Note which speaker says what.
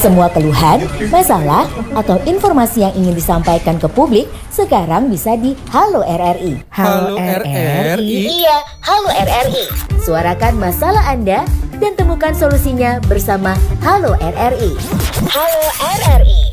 Speaker 1: Semua keluhan, masalah, atau informasi yang ingin disampaikan ke publik sekarang bisa di Halo RRI.
Speaker 2: Halo RRI?
Speaker 1: Iya, Halo RRI. Suarakan masalah Anda dan temukan solusinya bersama Halo RRI. Halo RRI.